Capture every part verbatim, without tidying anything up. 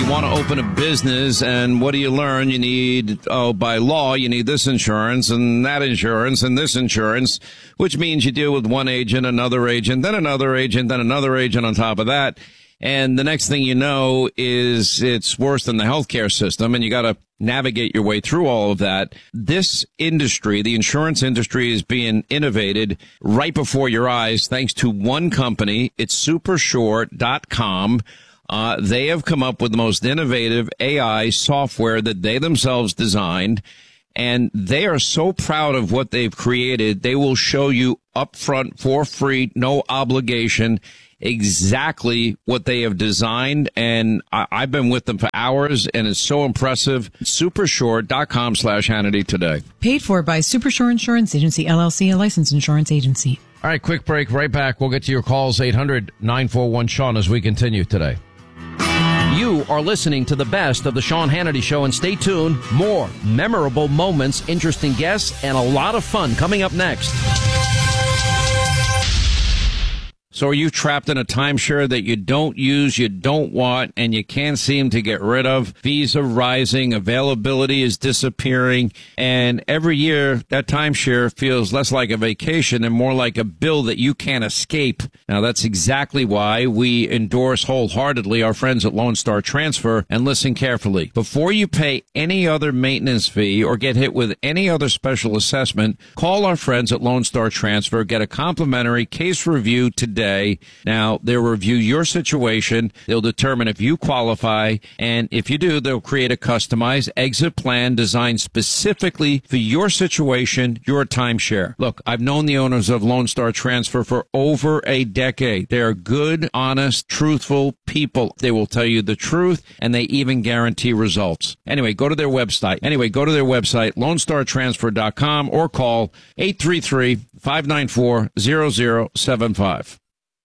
you want to open a business, and what do you learn? You need, oh, by law, you need this insurance and that insurance and this insurance, which means you deal with one agent, another agent, then another agent, then another agent on top of that. And the next thing you know is it's worse than the healthcare system, and you got to navigate your way through all of that. This industry, the insurance industry, is being innovated right before your eyes thanks to one company. It's super sure dot com. Uh, they have come up with the most innovative A I software that they themselves designed, and they are so proud of what they've created. They will show you upfront for free, no obligation, exactly what they have designed. And I, I've been with them for hours, and it's so impressive. super sure dot com slash Hannity today. Paid for by Supersure Insurance Agency, L L C, a licensed insurance agency. All right, quick break. Right back. We'll get to your calls, eight hundred nine four one Sean, as we continue today. You are listening to the best of the Sean Hannity Show, and stay tuned. More memorable moments, interesting guests, and a lot of fun coming up next. So are you trapped in a timeshare that you don't use, you don't want, and you can't seem to get rid of? Fees are rising, availability is disappearing, and every year that timeshare feels less like a vacation and more like a bill that you can't escape. Now, that's exactly why we endorse wholeheartedly our friends at Lone Star Transfer, and listen carefully. Before you pay any other maintenance fee or get hit with any other special assessment, call our friends at Lone Star Transfer, get a complimentary case review today. Now, they'll review your situation. They'll determine if you qualify. And if you do, they'll create a customized exit plan designed specifically for your situation, your timeshare. Look, I've known the owners of Lone Star Transfer for over a decade. They are good, honest, truthful people. They will tell you the truth, and they even guarantee results. Anyway, go to their website. Anyway, go to their website, lone star transfer dot com, or call eight three three, five nine four, zero zero seven five.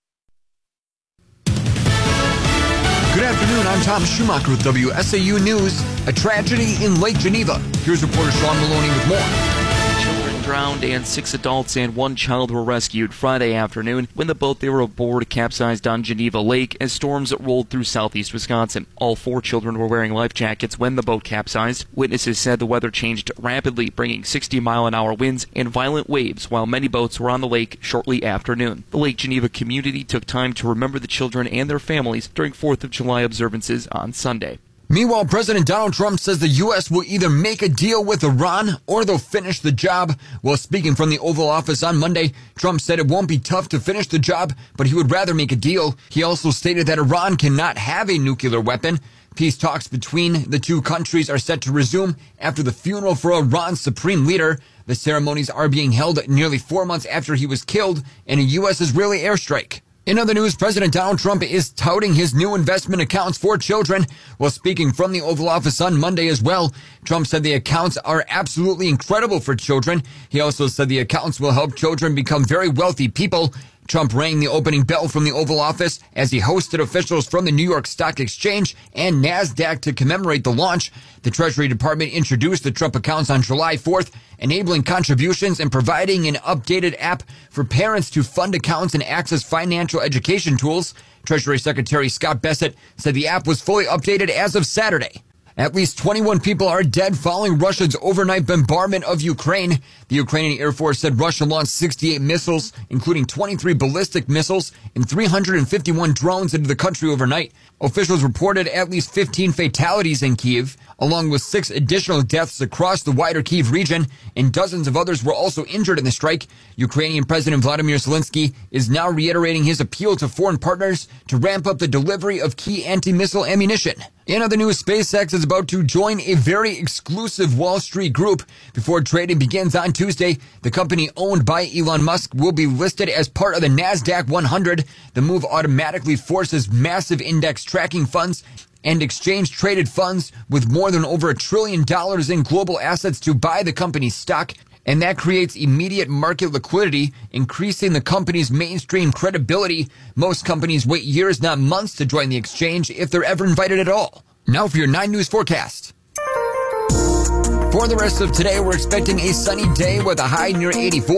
Good afternoon, I'm Thomas Schumacher with W S A U News. A tragedy in Lake Geneva. Here's reporter Sean Maloney with more. Children drowned and six adults and one child were rescued Friday afternoon when the boat they were aboard capsized on Geneva Lake as storms rolled through southeast Wisconsin. All four children were wearing life jackets when the boat capsized. Witnesses said the weather changed rapidly, bringing sixty mile an hour winds and violent waves while many boats were on the lake shortly after noon. The Lake Geneva community took time to remember the children and their families during fourth of July observances on Sunday. Meanwhile, President Donald Trump says the U S will either make a deal with Iran or they'll finish the job. While speaking from the Oval Office on Monday, Trump said it won't be tough to finish the job, but he would rather make a deal. He also stated that Iran cannot have a nuclear weapon. Peace talks between the two countries are set to resume after the funeral for Iran's supreme leader. The ceremonies are being held nearly four months after he was killed in a U S-Israeli airstrike. In other news, President Donald Trump is touting his new investment accounts for children. While speaking from the Oval Office on Monday as well, Trump said the accounts are absolutely incredible for children. He also said the accounts will help children become very wealthy people. Trump rang the opening bell from the Oval Office as he hosted officials from the New York Stock Exchange and NASDAQ to commemorate the launch. The Treasury Department introduced the Trump accounts on July fourth, enabling contributions and providing an updated app for parents to fund accounts and access financial education tools. Treasury Secretary Scott Bessent said the app was fully updated as of Saturday. At least twenty-one people are dead following Russia's overnight bombardment of Ukraine. The Ukrainian Air Force said Russia launched sixty-eight missiles, including twenty-three ballistic missiles and three hundred fifty-one drones into the country overnight. Officials reported at least fifteen fatalities in Kyiv, along with six additional deaths across the wider Kyiv region, and dozens of others were also injured in the strike. Ukrainian President Vladimir Zelensky is now reiterating his appeal to foreign partners to ramp up the delivery of key anti-missile ammunition. In other news, SpaceX is about to join a very exclusive Wall Street group. Before trading begins on Tuesday, the company owned by Elon Musk will be listed as part of the NASDAQ one hundred. The move automatically forces massive index tracking funds and exchange-traded funds with more than over a trillion dollars in global assets to buy the company's stock. And that creates immediate market liquidity, increasing the company's mainstream credibility. Most companies wait years, not months, to join the exchange if they're ever invited at all. Now for your nine News forecast. For the rest of today, we're expecting a sunny day with a high near eighty-four.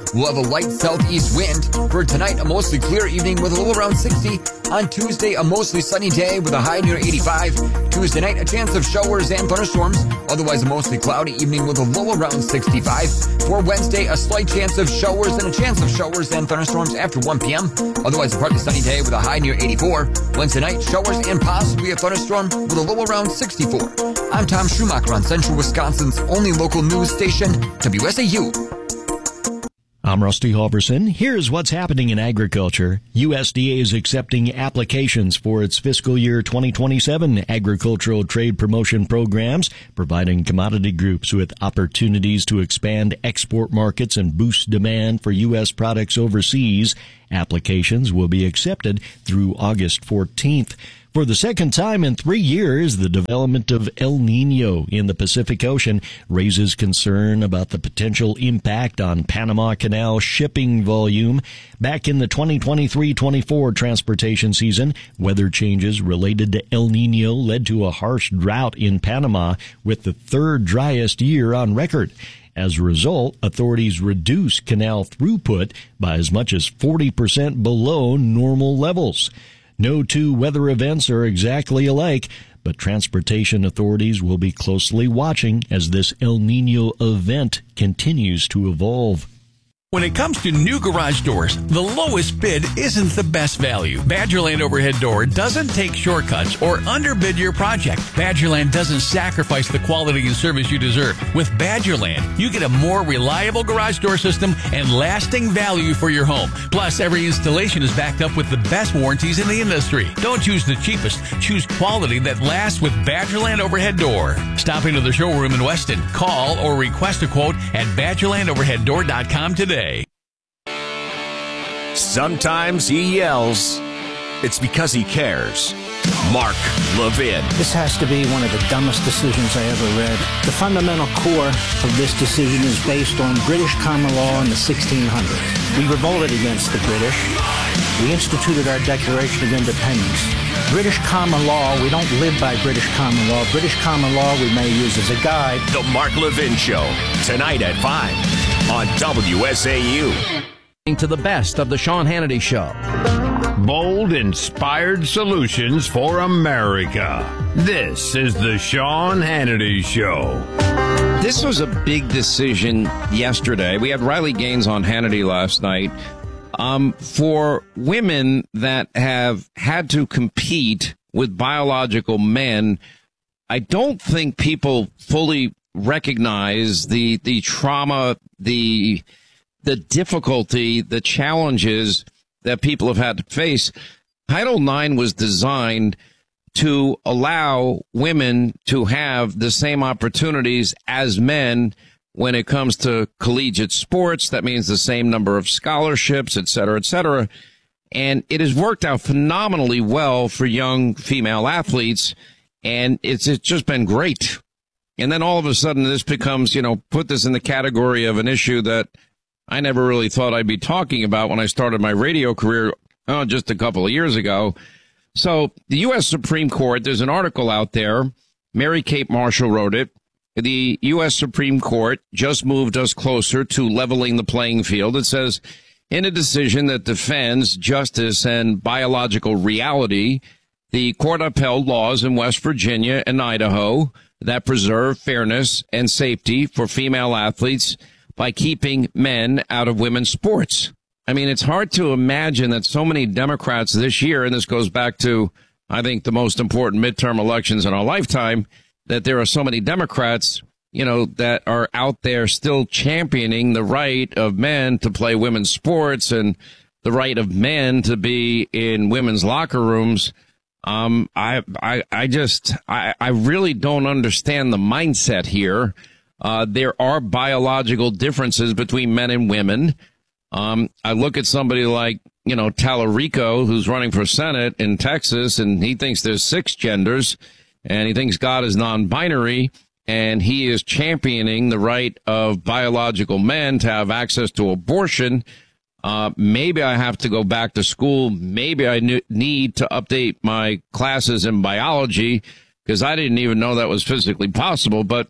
We'll have a light southeast wind. For tonight, a mostly clear evening with a low around sixty. On Tuesday, a mostly sunny day with a high near eighty-five. Tuesday night, a chance of showers and thunderstorms. Otherwise, a mostly cloudy evening with a low around sixty-five. For Wednesday, a slight chance of showers and a chance of showers and thunderstorms after one p.m. Otherwise, a partly sunny day with a high near eighty-four. Wednesday night, showers and possibly a thunderstorm with a low around sixty-four. I'm Tom Schumacher on Central Wisconsin's only local news station, W S A U. I'm Rusty Halverson. Here's what's happening in agriculture. U S D A is accepting applications for its fiscal year twenty twenty-seven agricultural trade promotion programs, providing commodity groups with opportunities to expand export markets and boost demand for U S products overseas. Applications will be accepted through August fourteenth. For the second time in three years, the development of El Nino in the Pacific Ocean raises concern about the potential impact on Panama Canal shipping volume. Back in the twenty twenty-three twenty-four transportation season, weather changes related to El Nino led to a harsh drought in Panama, with the third driest year on record. As a result, authorities reduced canal throughput by as much as forty percent below normal levels. No two weather events are exactly alike, but transportation authorities will be closely watching as this El Nino event continues to evolve. When it comes to new garage doors, the lowest bid isn't the best value. Badgerland Overhead Door doesn't take shortcuts or underbid your project. Badgerland doesn't sacrifice the quality and service you deserve. With Badgerland, you get a more reliable garage door system and lasting value for your home. Plus, every installation is backed up with the best warranties in the industry. Don't choose the cheapest. Choose quality that lasts with Badgerland Overhead Door. Stop into the showroom in Weston. Call or request a quote at badgerland overhead door dot com today. Sometimes he yells. It's because he cares. Mark Levin. This has to be one of the dumbest decisions I ever read. The fundamental core of this decision is based on British common law in the sixteen hundreds. We revolted against the British. We instituted our Declaration of Independence. British common law, we don't live by British common law. British common law we may use as a guide. The Mark Levin Show, tonight at five on W S A U. To the best of the Sean Hannity Show. Bold, inspired solutions for America. This is the Sean Hannity Show. This was a big decision yesterday. We had Riley Gaines on Hannity last night. Um, for women that have had to compete with biological men, I don't think people fully recognize the the trauma, the the difficulty, the challenges that people have had to face. Title nine was designed to allow women to have the same opportunities as men when it comes to collegiate sports. That means the same number of scholarships, et cetera, et cetera. And it has worked out phenomenally well for young female athletes, and it's, it's just been great. And then all of a sudden this becomes, you know, put this in the category of an issue that I never really thought I'd be talking about when I started my radio career oh, just a couple of years ago. So the U S Supreme Court, there's an article out there. Mary Kate Marshall wrote it. The U S Supreme Court just moved us closer to leveling the playing field. It says, in a decision that defends justice and biological reality, the court upheld laws in West Virginia and Idaho that preserve fairness and safety for female athletes by keeping men out of women's sports. I mean, it's hard to imagine that so many Democrats this year, and this goes back to, I think, the most important midterm elections in our lifetime, that there are so many Democrats, you know, that are out there still championing the right of men to play women's sports and the right of men to be in women's locker rooms. Um, I, I, I just, I, I really don't understand the mindset here. Uh, there are biological differences between men and women. Um, I look at somebody like, you know, Tallarico, who's running for Senate in Texas, and he thinks there's six genders, and he thinks God is non-binary, and he is championing the right of biological men to have access to abortion. Uh, maybe I have to go back to school. Maybe I n- need to update my classes in biology, because I didn't even know that was physically possible. But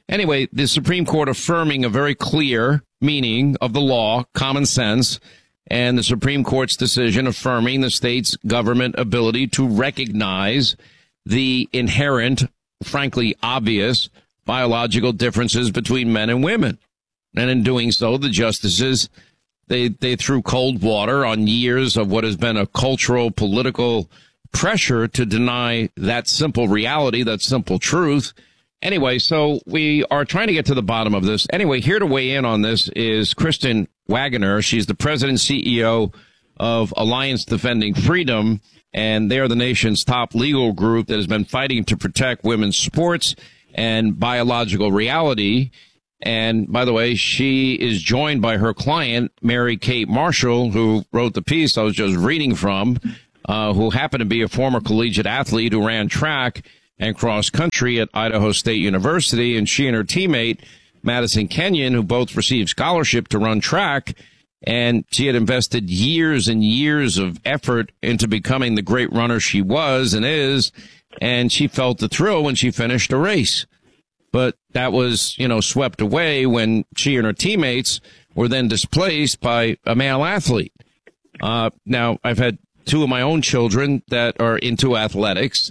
Anyway, the Supreme Court affirming a very clear meaning of the law, common sense, and the Supreme Court's decision affirming the state's government ability to recognize the inherent, frankly obvious, biological differences between men and women. And in doing so, the justices, they, they threw cold water on years of what has been a cultural, political pressure to deny that simple reality, that simple truth. Anyway, so we are trying to get to the bottom of this. Anyway, here to weigh in on this is Kristen Waggoner. She's the president and C E O of Alliance Defending Freedom, and they are the nation's top legal group that has been fighting to protect women's sports and biological reality. And by the way, she is joined by her client, Mary Kate Marshall, who wrote the piece I was just reading from, uh, who happened to be a former collegiate athlete who ran track and cross country at Idaho State University. And she and her teammate, Madison Kenyon, who both received scholarship to run track, and she had invested years and years of effort into becoming the great runner she was and is. And she felt the thrill when she finished a race. But that was, you know, swept away when she and her teammates were then displaced by a male athlete. Uh, now, I've had two of my own children that are into athletics.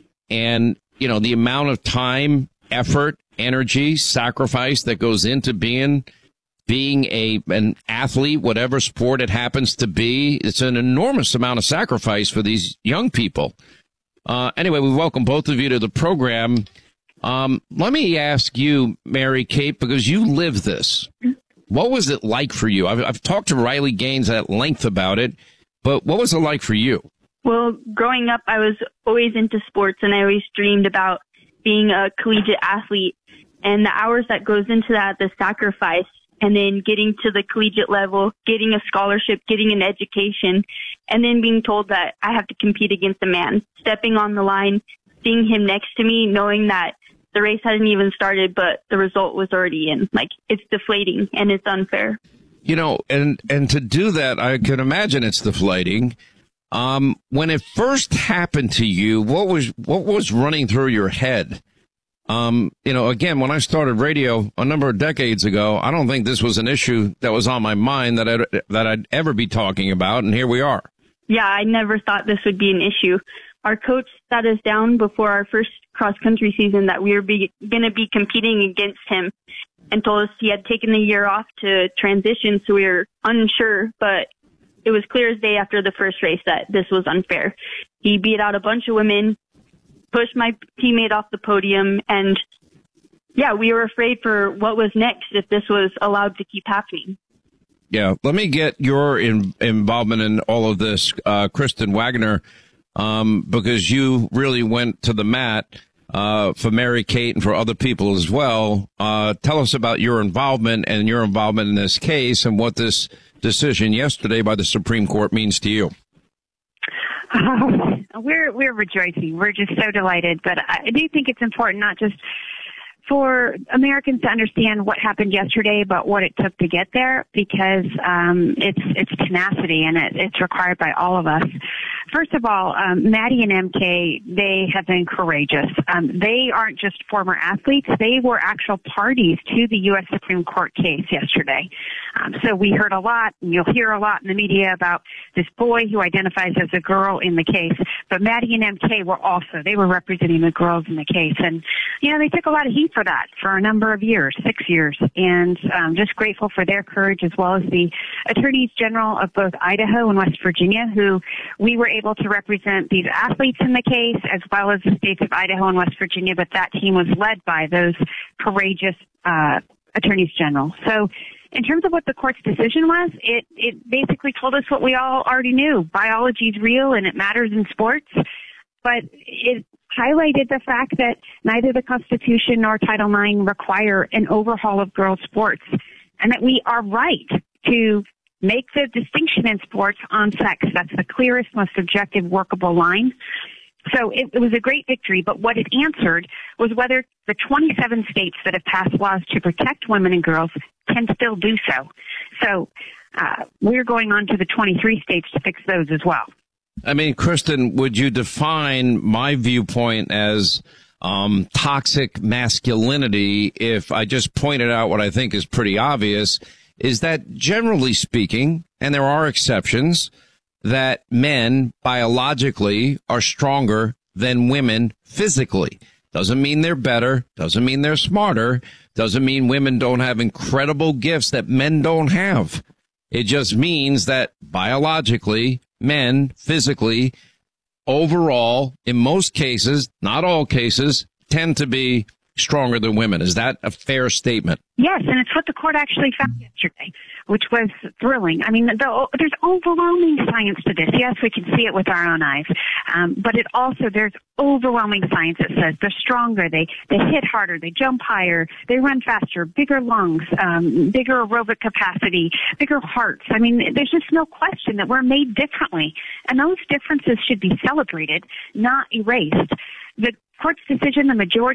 And, you know, the amount of time, effort, energy, sacrifice that goes into being being a an athlete, whatever sport it happens to be, it's an enormous amount of sacrifice for these young people. Uh, anyway, we welcome both of you to the program. Um, let me ask you, Mary Kate, because you live this. What was it like for you? I've, I've talked to Riley Gaines at length about it, but what was it like for you? Well, growing up, I was always into sports, and I always dreamed about being a collegiate athlete. And the hours that goes into that, the sacrifice, and then getting to the collegiate level, getting a scholarship, getting an education, and then being told that I have to compete against a man, stepping on the line, seeing him next to me, knowing that the race hadn't even started, but the result was already in. Like, it's deflating, and it's unfair. You know, and, and to do that, I can imagine it's deflating. Um, when it first happened to you, what was, what was running through your head? Um, you know, again, when I started radio a number of decades ago, I don't think this was an issue that was on my mind that I'd, that I'd ever be talking about. And here we are. Yeah, I never thought this would be an issue. Our coach sat us down before our first cross-country season that we were going to be competing against him and told us he had taken the year off to transition, so we were unsure, but it was clear as day after the first race that this was unfair. He beat out a bunch of women, pushed my teammate off the podium, and yeah, we were afraid for what was next if this was allowed to keep happening. Yeah, let me get your in, involvement in all of this, uh, Kristen Waggoner, um, because you really went to the mat uh, for Mary Kate and for other people as well. Uh, tell us about your involvement and your involvement in this case and what this decision yesterday by the Supreme Court means to you. Uh, we're we're rejoicing. We're just so delighted. But I do think it's important not just for Americans to understand what happened yesterday, but what it took to get there, because um, it's it's tenacity and it, it's required by all of us. First of all, um, Maddie and M K, they have been courageous. Um, they aren't just former athletes. They were actual parties to the U S Supreme Court case yesterday. Um, so we heard a lot, and you'll hear a lot in the media about this boy who identifies as a girl in the case. But Maddie and M K were also, they were representing the girls in the case. And, you know, they took a lot of heat for that for a number of years, six years. And um, just grateful for their courage, as well as the attorneys general of both Idaho and West Virginia, who we were able to represent these athletes in the case, as well as the states of Idaho and West Virginia. But that team was led by those courageous uh, attorneys general. So in terms of what the court's decision was, it, it basically told us what we all already knew. Biology is real and it matters in sports, but it highlighted the fact that neither the Constitution nor Title nine require an overhaul of girls' sports, and that we are right to make the distinction in sports on sex. That's the clearest, most objective, workable line. So it, it was a great victory, but what it answered was whether the twenty-seven states that have passed laws to protect women and girls can still do so. So uh, we're going on to the twenty-three states to fix those as well. I mean, Kristen, would you define my viewpoint as um, toxic masculinity if I just pointed out what I think is pretty obvious, is that generally speaking, and there are exceptions, that men biologically are stronger than women physically. Doesn't mean they're better, doesn't mean they're smarter, doesn't mean women don't have incredible gifts that men don't have. It just means that biologically, men physically, overall, in most cases, not all cases, tend to be stronger than women. Is that a fair statement? Yes, and it's what the court actually found yesterday, which was thrilling. I mean, the, there's overwhelming science to this. Yes, we can see it with our own eyes, um, but it also, there's overwhelming science that says they're stronger, they, they hit harder, they jump higher, they run faster, bigger lungs, um, bigger aerobic capacity, bigger hearts. I mean, there's just no question that we're made differently, and those differences should be celebrated, not erased. The court's decision, the majority